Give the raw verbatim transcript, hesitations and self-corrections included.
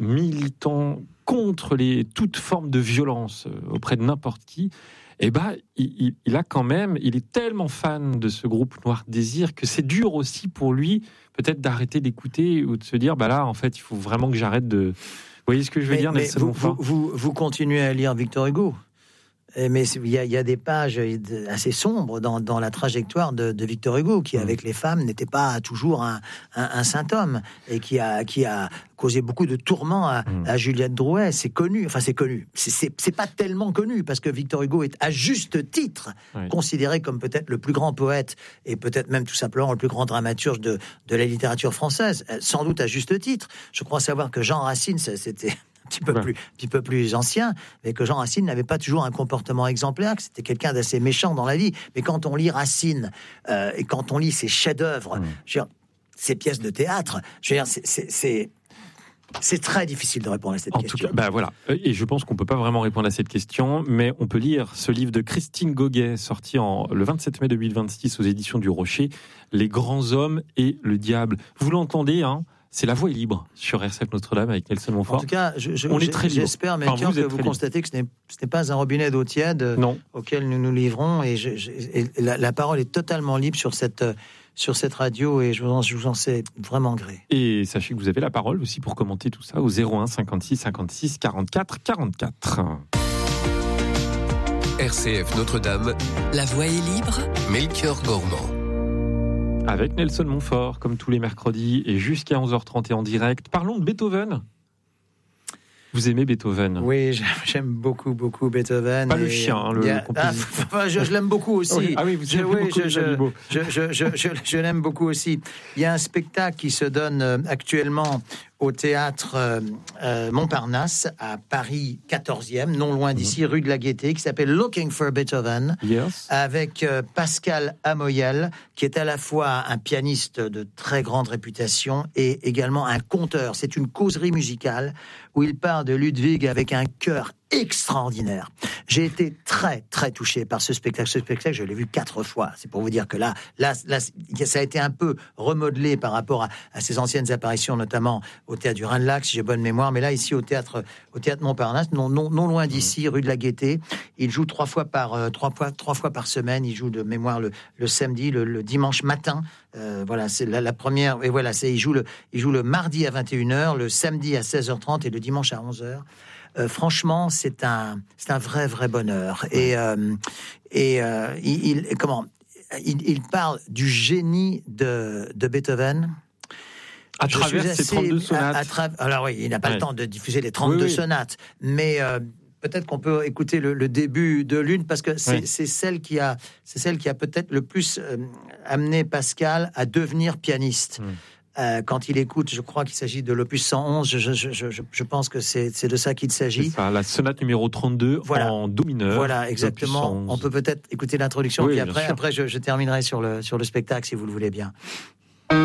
militant contre les, toute forme de violence auprès de n'importe qui, eh ben, il, il a quand même, il est tellement fan de ce groupe Noir Désir que c'est dur aussi pour lui, peut-être d'arrêter d'écouter ou de se dire, bah là, en fait, il faut vraiment que j'arrête de. Vous voyez ce que je veux mais, dire, mais Nelson vous, Montfort ? vous, vous, vous continuez à lire Victor Hugo. Mais il y, y a des pages assez sombres dans, dans la trajectoire de, de Victor Hugo, qui, avec les femmes, n'était pas toujours un, un, un saint homme, et qui a, qui a causé beaucoup de tourments à, mmh. à Juliette Drouet. C'est connu, enfin c'est connu, c'est, c'est, c'est pas tellement connu, parce que Victor Hugo est à juste titre oui. considéré comme peut-être le plus grand poète, et peut-être même tout simplement le plus grand dramaturge de, de la littérature française, sans doute à juste titre. Je crois savoir que Jean Racine, c'était... Un petit peu, ouais. plus, un petit peu plus ancien, mais que Jean Racine n'avait pas toujours un comportement exemplaire, que c'était quelqu'un d'assez méchant dans la vie. Mais quand on lit Racine, euh, et quand on lit ses chefs-d'œuvre, mmh. je veux dire, ses pièces de théâtre, je veux dire, c'est, c'est, c'est, c'est très difficile de répondre à cette en question. En tout cas, bah voilà. Et je pense qu'on ne peut pas vraiment répondre à cette question, mais on peut lire ce livre de Christine Goguet, sorti en, le vingt-sept mai deux mille vingt-six aux éditions du Rocher, Les grands hommes et le diable. Vous l'entendez, hein ? C'est La Voix est libre sur R C F Notre-Dame avec Nelson Montfort. En tout cas, je, je, on est très j'espère, Melchior, enfin, que vous constatez que ce n'est, ce n'est pas un robinet d'eau tiède non. auquel nous nous livrons. Et, je, je, et la, la parole est totalement libre sur cette, sur cette radio, et je vous, en, je vous en sais vraiment gré. Et sachez que vous avez la parole aussi pour commenter tout ça au zéro un cinquante-six cinquante-six quarante-quatre quarante-quatre. R C F Notre-Dame, La Voix est libre, Melchior Gormand. Avec Nelson Montfort, comme tous les mercredis, et jusqu'à onze heures trente et en direct. Parlons de Beethoven. Vous aimez Beethoven ? Oui, j'aime, j'aime beaucoup, beaucoup Beethoven. Pas et le chien, hein, le a, compositeur. Ah, je, je l'aime beaucoup aussi. Oui, ah oui, vous aimez je, beaucoup oui, je, je, je, je, je, je l'aime beaucoup aussi. Il y a un spectacle qui se donne actuellement au théâtre euh, euh, Montparnasse, à Paris quatorzième, non loin d'ici, mmh. rue de la Gaîté, qui s'appelle Looking for Beethoven, yes. avec euh, Pascal Amoyel, qui est à la fois un pianiste de très grande réputation et également un conteur. C'est une causerie musicale où il part de Ludwig avec un cœur extraordinaire. J'ai été très, très touché par ce spectacle. Ce spectacle, je l'ai vu quatre fois. C'est pour vous dire que là, là, là ça a été un peu remodelé par rapport à, à ses anciennes apparitions, notamment au théâtre du Rhin-de-Lac, si j'ai bonne mémoire. Mais là, ici, au théâtre, au théâtre Montparnasse, non, non, non loin d'ici, rue de la Gaîté, il joue trois fois par, euh, trois fois, trois fois par semaine. Il joue de mémoire le, le samedi, le, le dimanche matin. Euh, voilà, c'est la, la première. Et voilà, c'est, il joue le, il joue le mardi à vingt et une heures, le samedi à seize heures trente et le dimanche à onze heures. Euh, franchement, c'est un, c'est un vrai, vrai bonheur. Et, euh, et euh, il, il, comment, il, il parle du génie de, de Beethoven. À Je travers ces trente-deux sonates. À, à tra... Alors oui, il n'a pas ouais. le temps de diffuser les trente-deux oui, oui. sonates, mais euh, peut-être qu'on peut écouter le, le début de l'une, parce que c'est, oui. c'est celle qui a, c'est celle qui a peut-être le plus euh, amené Pascal à devenir pianiste. Hum. Euh, quand il écoute, je crois qu'il s'agit de l'opus cent onze, je, je, je, je, je pense que c'est, c'est de ça qu'il s'agit. C'est ça, la sonate numéro trente-deux voilà. en do mineur. Voilà, exactement. On peut peut-être écouter l'introduction, oui, puis après, après je, je terminerai sur le, sur le spectacle, si vous le voulez bien.